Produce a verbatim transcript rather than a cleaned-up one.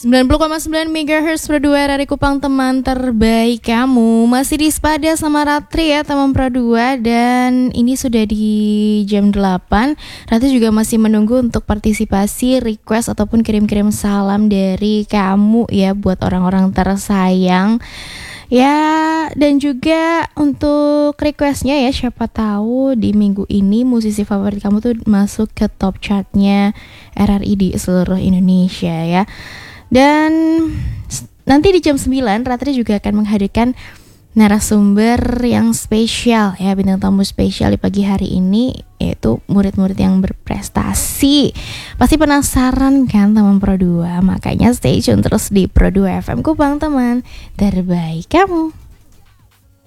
sembilan puluh koma sembilan megahertz Pro dua R R I Kupang, teman terbaik kamu. Masih di Spada sama Ratri ya teman Pro dua. Dan ini sudah di jam delapan. Ratri juga masih menunggu untuk partisipasi, request ataupun kirim-kirim salam dari kamu ya, buat orang-orang tersayang ya. Dan juga untuk requestnya ya, siapa tahu di minggu ini musisi favorit kamu tuh masuk ke top chartnya R R I di seluruh Indonesia ya. Dan nanti di jam sembilan Ratri juga akan menghadirkan narasumber yang spesial ya, bintang tamu spesial di pagi hari ini, yaitu murid-murid yang berprestasi. Pasti penasaran kan teman Pro dua? Makanya stay tune terus di Pro dua F M Kupang, teman terbaik kamu.